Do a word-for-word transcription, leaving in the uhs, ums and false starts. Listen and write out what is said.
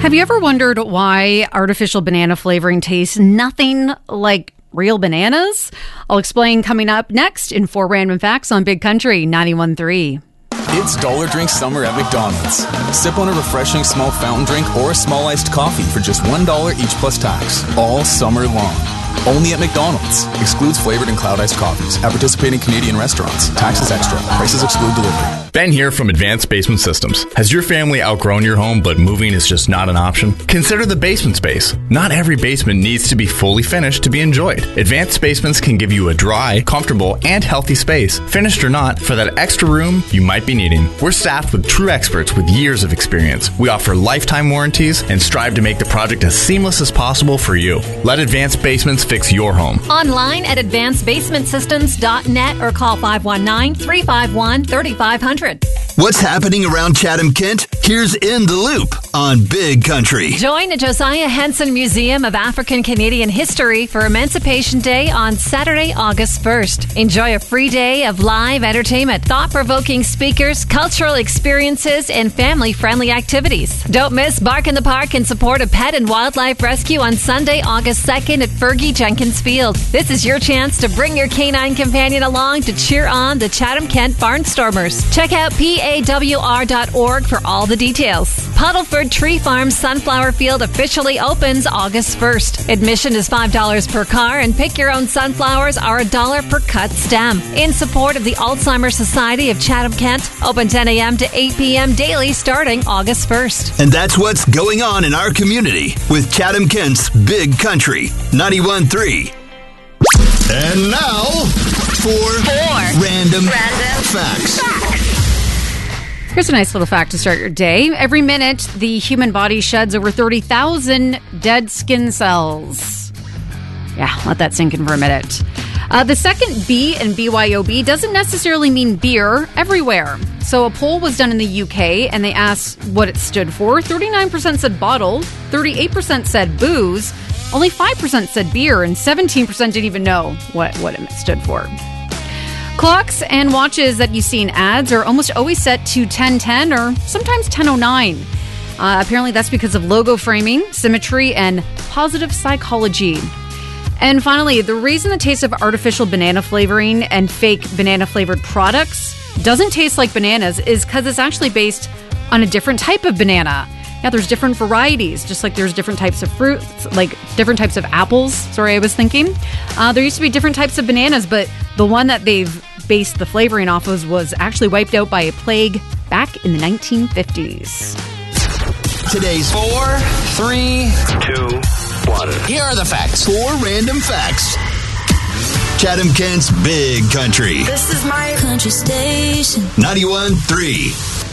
Have you ever wondered why artificial banana flavoring tastes nothing like real bananas? I'll explain coming up next in Four Random Facts on Big Country ninety-one point three. It's Dollar Drink Summer at McDonald's. Sip on a refreshing small fountain drink or a small iced coffee for just one dollar each plus tax, all summer long. Only at McDonald's. Excludes flavored and cloud iced coffees at participating Canadian restaurants. Taxes extra. Prices exclude delivery. Ben here from Advanced Basement Systems. Has your family outgrown your home, but moving is just not an option? Consider the basement space. Not every basement needs to be fully finished to be enjoyed. Advanced Basements can give you a dry, comfortable, and healthy space, finished or not, for that extra room you might be needing. We're staffed with true experts with years of experience. We offer lifetime warranties and strive to make the project as seamless as possible for you. Let Advanced Basements fix your home. Online at advanced basement systems dot net or call five one nine, three five one, three five zero zero. What's happening around Chatham-Kent? Here's In the Loop on Big Country. Join the Josiah Henson Museum of African Canadian History for Emancipation Day on Saturday, August first. Enjoy a free day of live entertainment, thought-provoking speakers, cultural experiences, and family-friendly activities. Don't miss Bark in the Park in support of pet and wildlife rescue on Sunday, August second at Fergie Jenkins Field. This is your chance to bring your canine companion along to cheer on the Chatham-Kent Barnstormers. Check out P A W R dot org for all the details. Puddleford Tree Farm Sunflower Field officially opens August first. Admission is five dollars per car, and pick your own sunflowers are a dollar per cut stem. In support of the Alzheimer's Society of Chatham-Kent, open ten a.m. to eight p.m. daily starting August first. And that's what's going on in our community with Chatham-Kent's Big Country ninety-one point three. And now, for Four Random, Random Facts. Facts. Here's a nice little fact to start your day. Every minute, the human body sheds over thirty thousand dead skin cells. Yeah, let that sink in for a minute. Uh, the second B in B Y O B doesn't necessarily mean beer everywhere. So a poll was done in the U K, and they asked what it stood for. thirty-nine percent said bottle, thirty-eight percent said booze, only five percent said beer, and seventeen percent didn't even know what, what it stood for. Clocks and watches that you see in ads are almost always set to ten ten or sometimes ten oh nine. Uh, apparently that's because of logo framing, symmetry, and positive psychology. And finally, the reason the taste of artificial banana flavoring and fake banana-flavored products doesn't taste like bananas is because it's actually based on a different type of banana. Yeah, there's different varieties, just like there's different types of fruits, like different types of apples. Sorry, I was thinking. Uh, there used to be different types of bananas, but the one that they've based the flavoring off of was actually wiped out by a plague back in the nineteen fifties. Today's Four, three, two, one. Here are the facts. Four Random Facts. Chatham-Kent's Big Country This is my country station. ninety-one point three.